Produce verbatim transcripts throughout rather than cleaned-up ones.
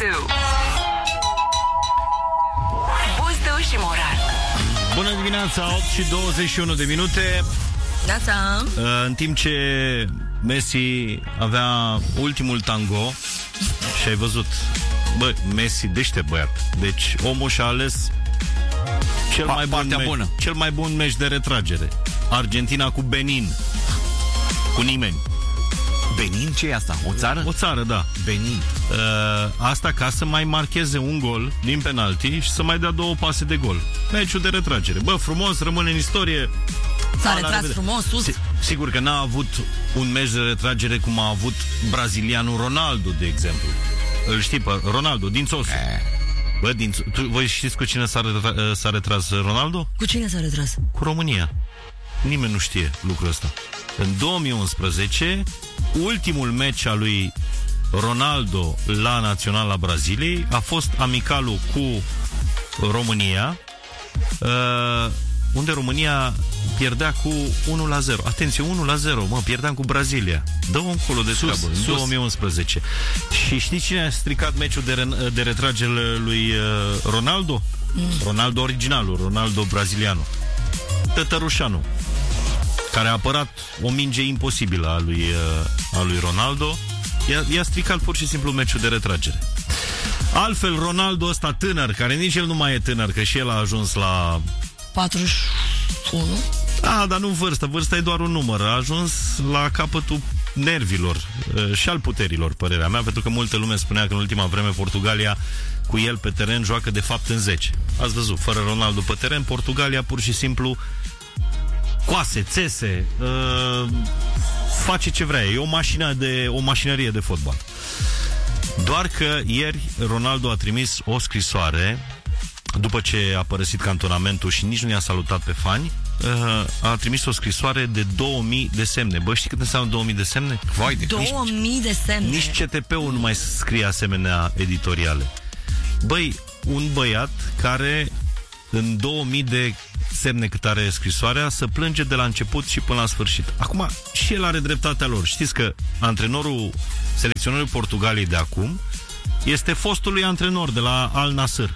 doi. Buzdu și Moran. Bună dimineața, opt și douăzeci și unu de minute. Data. În timp ce Messi avea ultimul tango și ai văzut, bă, Messi deștept băiat. Deci omul și-a ales cel mai bun partea me- bună. cel mai bun meci de retragere. Argentina cu Benin. Cu nimeni. Benin? Ce e asta? O țară? O țară, da. Benin. Uh, asta ca să mai marcheze un gol din penalti și să mai dea două pase de gol. Meciul de retragere. Bă, frumos, rămâne în istorie. S-a Da, retras frumos, sus. Si- Sigur că n-a avut un meci de retragere cum a avut brazilianul Ronaldo, de exemplu. Îl știi pe Ronaldo, din țosul. Bă, din ț- tu, voi știți cu cine s-a, retra- s-a retras Ronaldo? Cu cine s-a retras? Cu România. Nimeni nu știe lucrul ăsta. În două mii unsprezece, ultimul meci al lui Ronaldo la Naționala Braziliei a fost amicalul cu România, uh, unde România pierdea cu unu la zero. Atenție, unu la zero, mă, pierdeam cu Brazilia. Dă-o încolo de Sus, treabă, în sus. două mii unsprezece. Și știi cine a stricat meciul de, re- de retragere lui uh, Ronaldo? Mm. Ronaldo originalul, Ronaldo brazilianul. Tătărușanu, care a apărat o minge imposibilă a lui, uh, a lui Ronaldo. I-a, i-a stricat pur și simplu meciul de retragere. Altfel, Ronaldo ăsta tânăr, care nici el nu mai e tânăr, că și el a ajuns la... patruzeci și unu. Ah, dar nu vârstă, vârsta e doar un număr. A ajuns la capătul nervilor uh, și al puterilor, părerea mea, pentru că multă lume spunea că în ultima vreme Portugalia cu el pe teren joacă de fapt în zece. Ați văzut, fără Ronaldo pe teren, Portugalia pur și simplu coase, țese, uh, face ce vrea. E o mașină de, o mașinărie de fotbal. Doar că ieri Ronaldo a trimis o scrisoare după ce a părăsit cantonamentul și nici nu i-a salutat pe fani. Uh, a trimis o scrisoare de două mii de semne. Bă, știi cât înseamnă două mii de semne? Vai de... două mii de semne. Nici C T P-ul nu mai scrie asemenea editoriale. Băi, un băiat care în două mii de semne cât are scrisoarea, să plânge de la început și până la sfârșit. Acum, și el are dreptatea lor. Știți că antrenorul, selecționerul Portugaliei de acum este fostul lui antrenor de la Al Nassr,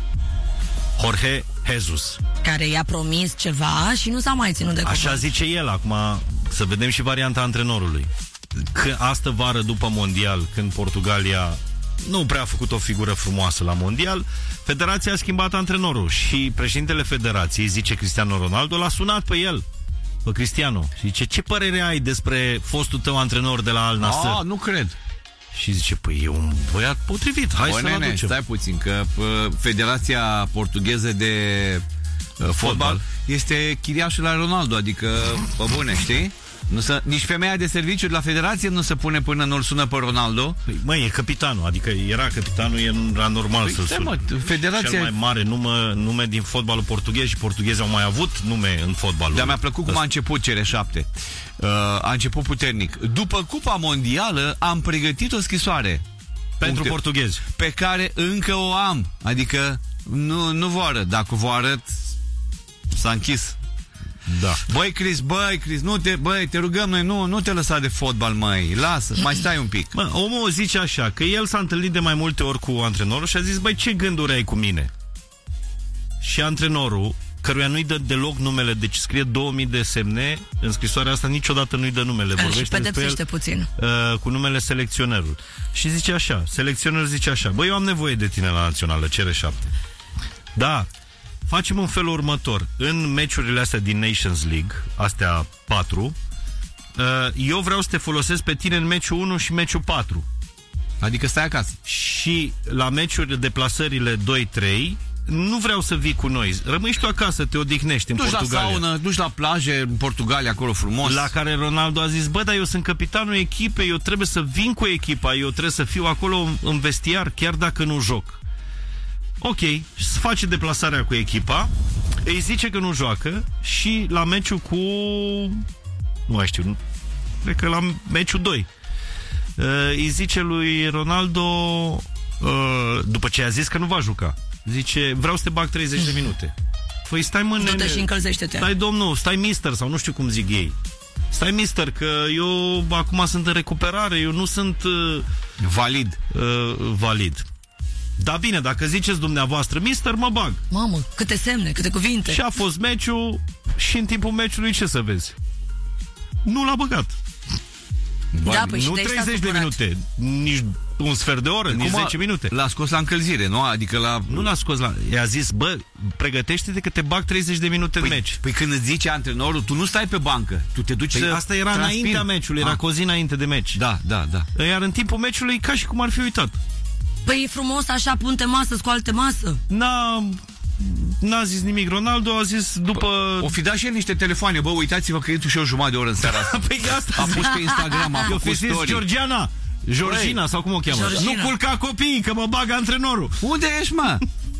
Jorge Jesus. Care i-a promis ceva și nu s-a mai ținut de cuvânt. Așa zice el. Acum să vedem și varianta antrenorului. Că astă vară după mondial, când Portugalia nu prea a făcut o figură frumoasă la mondial, federația a schimbat antrenorul și președintele federației, zice Cristiano Ronaldo, l-a sunat pe el, pe Cristiano, și zice: ce părere ai despre fostul tău antrenor de la Al Nassr? Ah, nu cred. Și zice: păi e un băiat potrivit, hai Bă, să-l nene, aducem. stai puțin, că uh, Federația Portugheză de uh, Fotbal este chiriașul la Ronaldo, adică, pe bune, știi? Nu să, nici femeia de serviciu de la Federație nu se pune până nu-l sună pe Ronaldo. Păi, măi, e capitanul, adică era capitanul, era normal Păi, să-l stai, sune. mă, Federația... Cel mai mare nume, nume din fotbalul portughez, și portughezii au mai avut nume în fotbalul. Dar mi-a plăcut cum a început C R șapte. Uh, a început puternic. După Cupa Mondială am pregătit o scrisoare pentru Puncte. portughezi, pe care încă o am. Adică nu, nu vă arăt. Dacă vă arăt, s-a închis. da. Băi, Chris, băi, Chris, nu te, băi, te rugăm noi, nu, nu te lăsa de fotbal, măi. Lasă, mai stai un pic. Mă, omul zice așa, că el s-a întâlnit de mai multe ori cu antrenorul și a zis: băi, ce gânduri ai cu mine? Și antrenorul, căruia nu-i dă deloc numele, deci scrie două mii de semne, în scrisoarea asta niciodată nu-i dă numele. Și pedepsește puțin. Uh, cu numele selecționerul. Și zice așa, selecționerul zice așa: băi, eu am nevoie de tine la Națională, C R șapte. Da, facem în felul următor. În meciurile astea din Nations League, astea patru, uh, eu vreau să te folosesc pe tine în meciul unu și meciul patru. Adică stai acasă. Și la meciuri de deplasările doi trei nu vreau să vii cu noi. Rămâi și tu acasă, te odihnești în Duci Portugalia. la saună, duci la plaje în Portugalia, acolo frumos. La care Ronaldo a zis: bă, dar eu sunt capitanul echipei, eu trebuie să vin cu echipa, eu trebuie să fiu acolo în vestiar, chiar dacă nu joc. Ok, se face deplasarea cu echipa, îi zice că nu joacă și la meciul cu... nu mai știu, cred că la meciul doi, îi zice lui Ronaldo, după ce a zis că nu va juca, zice: vreau să te bag treizeci de minute. Păi stai, mă, nene, Du-te și încălzește-te. Stai, domnul, stai, mister, sau nu știu cum zic ei. Stai, mister, că eu acum sunt în recuperare, eu nu sunt uh, valid. Uh, valid. Da, bine, dacă ziceți dumneavoastră, mister, mă bag. Mamă, câte semne, câte cuvinte. Și a fost meciul și în timpul meciului ce să vezi? Nu l-a băgat. Da, păi nu treizeci de minute, nici un sfert de oră, nici zece minute. L-a scos la încălzire, nu? Adică la... Nu l-a scos la... I-a zis, bă, pregătește-te că te bag treizeci de minute păi, în meci. Păi când îți zice antrenorul, tu nu stai pe bancă, tu te duci păi să asta era transpiri. înaintea meciului, era ah. cu o zi înainte de meci. Da, da, da. Iar în timpul meciului, ca și cum ar fi uitat. Păi e frumos așa, punte masă, scoalte masă. N-a... N-a zis nimic Ronaldo, a zis după... O fi dat și el niște telefoane, bă, uitați-vă că intru și eu jumătate de oră în seara asta. Păi asta a pus pe Instagram, a eu făcut fi story. Georgiana, Georgina, Băi, sau cum o cheamă? Georgina. Nu culca copiii, că mă bagă antrenorul. Unde ești, mă?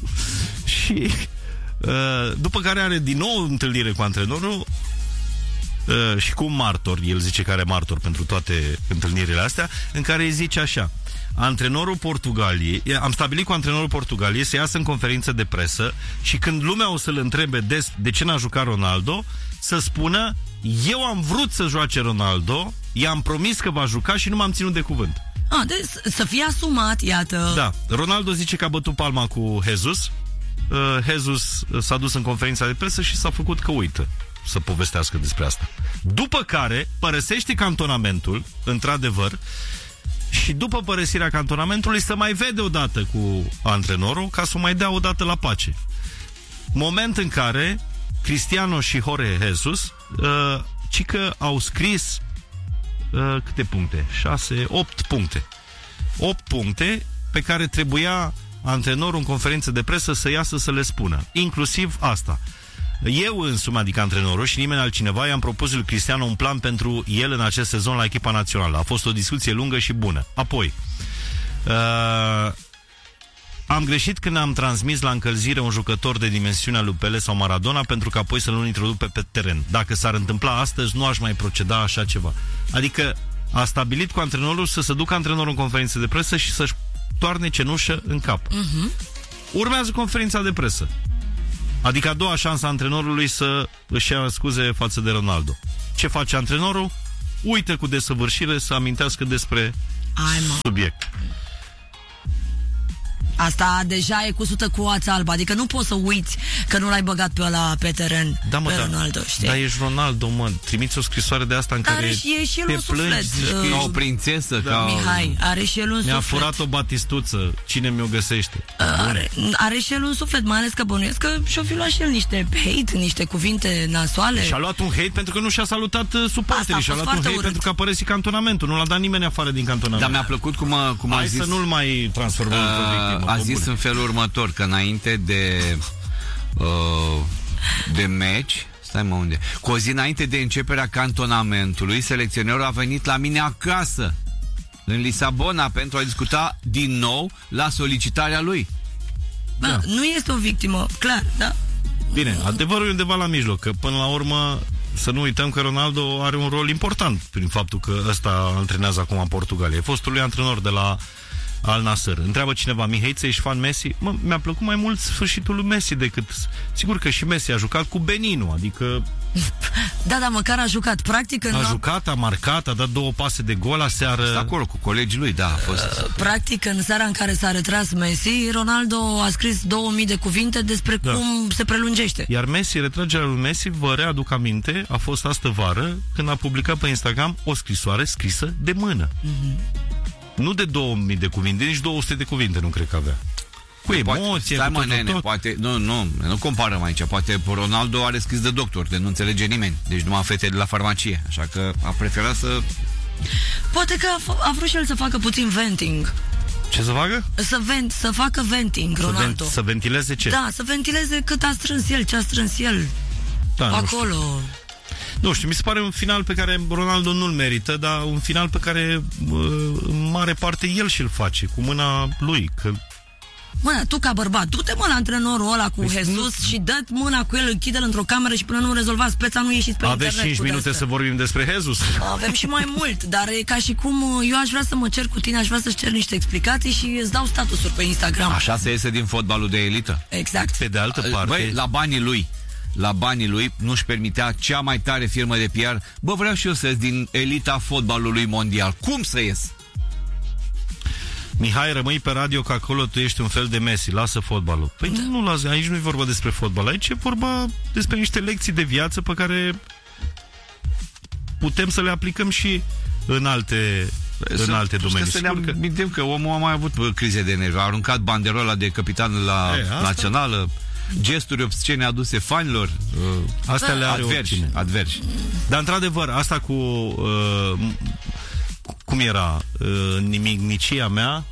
Și uh, după care are din nou întâlnire cu antrenorul uh, și cu un martor, el zice că are martor pentru toate întâlnirile astea, în care îi zice așa: antrenorul Portugaliei, am stabilit cu antrenorul Portugaliei să iasă în conferință de presă și când lumea o să-l întrebe des, de ce n-a jucat Ronaldo, să spună: eu am vrut să joace Ronaldo, i-am promis că va juca și nu m-am ținut de cuvânt. Ah, deci să fie asumat, iată. Da, Ronaldo zice că a bătut palma cu Jesus. uh, Jesus s-a dus în conferința de presă și s-a făcut că uită să povestească despre asta. După care părăsește cantonamentul, într-adevăr, și după părăsirea cantonamentului să mai vede o dată cu antrenorul ca să o mai dea o dată la pace. Moment în care Cristiano și Jorge Jesus uh, cică au scris uh, câte puncte? șase, opt puncte. opt puncte pe care trebuia antrenorul în conferință de presă să iasă să le spună. Inclusiv asta: eu însumi, adică antrenorul și nimeni altcineva, i-am propus lui Cristiano un plan pentru el în acest sezon la echipa națională. A fost o discuție lungă și bună. Apoi uh, am greșit când am transmis la încălzire un jucător de dimensiunea lui Pele sau Maradona pentru că apoi să nu-l introduc pe, pe teren. Dacă s-ar întâmpla astăzi, nu aș mai proceda așa ceva. Adică a stabilit cu antrenorul să se ducă antrenorul în conferință de presă și să-și toarne cenușă în cap. Uh-huh. Urmează conferința de presă. Adică a doua șansă a antrenorului să își ia scuze față de Ronaldo. Ce face antrenorul? Uită cu desăvârșire să amintească despre Ai, mă. subiect. Asta deja e cusută cu oața albă. Adică nu poți să uiți că nu l-ai băgat pe ăla pe teren, Da, mă, pe da, Ronaldo, știi? dar ești Ronaldo, mă. Trimiți o scrisoare de asta în Dar care are și- e și el te un suflet. plângi, zici că Uh, Ca o ești... prințesă, Da. ca... Mihai, are și el un Mi-a suflet. furat o batistuță. Cine mi-o găsește? Are, are și el un suflet, mai ales că bănuiesc că și-o fi luat și el niște hate, niște cuvinte nasoale. Și-a luat un hate pentru că nu și-a salutat uh, Asta a suporterii. Și-a fost luat un foarte hate urât. pentru că a părăsit cantonamentul. Nu l-a dat nimeni afară din cantonament. Dar mi-a plăcut cum a, cum a Hai zis... să nu-l mai transformăm într-o victimă. a pe zis bune. în felul următor, că înainte de uh, de meci, stai mă unde, cu o zi înainte de începerea cantonamentului, selecționerul a venit la mine acasă în Lisabona pentru a discuta din nou la solicitarea lui. Bă, Da. nu este o victimă, clar, da? Bine, adevărul e undeva la mijloc, că până la urmă să nu uităm că Ronaldo are un rol important prin faptul că ăsta antrenează acum Portugalia. E fostul lui antrenor de la Al Nassr. Întreabă cineva: Mihaiță, ești fan Messi? Mă, mi-a plăcut mai mult sfârșitul lui Messi decât... Sigur că și Messi a jucat cu Beninu, adică Da, da, măcar a jucat. Practic, în, a no- jucat, a marcat, a dat două pase de gol aseară. Stă acolo cu colegii lui, da, a fost... practic, în seara în care s-a retras Messi, Ronaldo a scris două mii de cuvinte despre Da. cum se prelungește. Iar Messi, retragerea lui Messi, vă readuc aminte, a fost astă vară când a publicat pe Instagram o scrisoare scrisă de mână. Mm-hmm. Nu de două mii de cuvinte, nici două sute de cuvinte nu cred că avea. Cu emoție, Stai cu mă, tot, nene, tot. poate, nu, nu, nu comparăm aici, poate Ronaldo are scris de doctor, de nu înțelege nimeni, deci numai fete de la farmacie, așa că a preferat să... Poate că a, f- a vrut și el să facă puțin venting. Ce să facă? Să, vent, să facă venting, Să, ven- Ronaldo. să ventileze ce? Da, să ventileze cât a strâns el, ce a strâns el Da, nu știu. acolo. Nu știu, mi se pare un final pe care Ronaldo nu-l merită, dar un final pe care uh, în mare parte el și-l face, cu mâna lui, că Mă, tu ca bărbat, du-te mă la antrenorul ăla cu Păi Jesus nu- și dă mâna cu el, închide-l într-o cameră și până nu rezolvați speța, nu ieșiți pe aveți internet cinci cu minute de-astea. să vorbim despre Jesus. Avem și mai mult, dar e ca și cum eu aș vrea să mă cer cu tine, aș vrea să-ți cer niște explicații și îți dau statusuri pe Instagram. Așa se iese din fotbalul de elită. Exact. Pe de altă parte... Băi, la banii lui, la banii lui nu-și permitea cea mai tare firmă de P R. Bă, vreau și eu să ies din elita fotbalului mondial. Cum să ies? Mihai, rămâi pe radio că acolo tu ești un fel de Messi, lasă fotbalul. Păi da. nu lasă, aici nu e vorba despre fotbal, aici e vorba despre niște lecții de viață pe care putem să le aplicăm și în alte, în alte domenii. Să ne amintim că omul a mai avut crize de nervi, a aruncat banderola de capitan la e, națională, gesturi obscene aduse fanilor, astea le are adversi, adversi. Dar într-adevăr, asta cu uh, cum era uh, nimicnicia mea,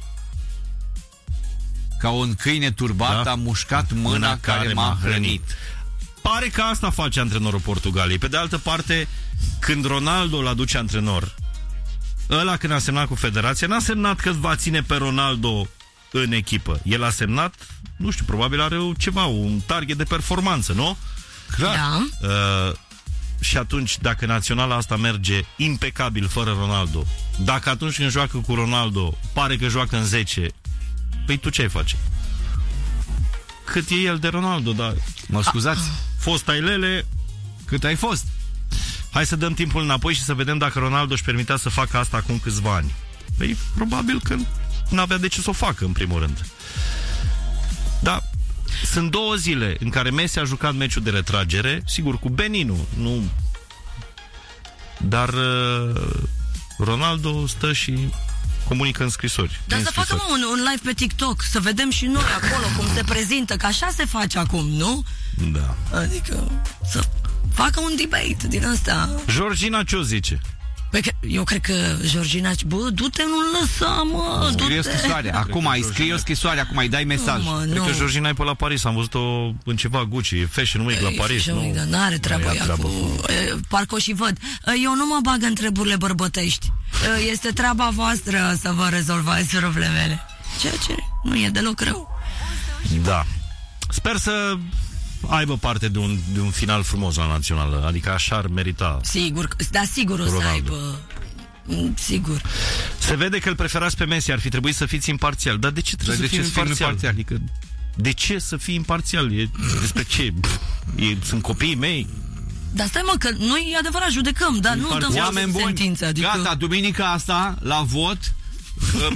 ca un câine turbat, da? A mușcat mâna, mâna care, care m-a hrănit. hrănit. Pare că asta face antrenorul Portugaliei. Pe de altă parte, când Ronaldo îl aduce antrenor, ăla când a semnat cu federația, n-a semnat că va ține pe Ronaldo în echipă. El a semnat, nu știu, probabil are ceva, un target de performanță, nu? Clar. Da. Uh, și atunci, dacă naționala asta merge impecabil fără Ronaldo, dacă atunci când joacă cu Ronaldo pare că joacă în zece, păi tu ce ai face? Cât e el de Ronaldo, dar... Mă scuzați? Fost ai lele... Cât ai fost? Hai să dăm timpul înapoi și să vedem dacă Ronaldo își permitea să facă asta acum câțiva ani. Păi, probabil că n-avea de ce să o facă, în primul rând. Da, sunt două zile în care Messi a jucat meciul de retragere, sigur, cu Beninu, nu... Dar uh, Ronaldo stă și comunică în scrisori. Dar în să scrisori. facă un, un live pe TikTok, să vedem și noi acolo cum se prezintă, că așa se face acum, nu? Da. Adică să facă un debate din asta. Georgina ce o zice? Păi că, eu cred că Georgina, bă, du-te, nu lăsa, mă, scrie o scrisoare, acum îi scrie o scrisoare, acum îi dai mesaj. Nu, mă, cred nu. că Georgina e pe la Paris, am văzut-o în ceva Gucci, e Fashion Week la Paris. Nu, dar n-are treabă ea cu... cu... Parcă o și văd. Eu nu mă bag în treburile bărbătești. Este treaba voastră să vă rezolvați problemele. Ceea ce nu e deloc rău. Da. Sper să aibă parte de un, de un final frumos la națională. Adică așa ar merita. Sigur, da, sigur o să aibă. Sigur. Se vede că îl preferați pe Messi, ar fi trebuit să fiți imparțial. Dar de ce trebuie de să fii imparțial? imparțial? Adică, de ce să fii imparțial? E, despre ce? E, sunt copiii mei? Dar stai mă, că noi adevărat judecăm, dar nu dăm sentință. Adică... Gata, duminica asta, la vot,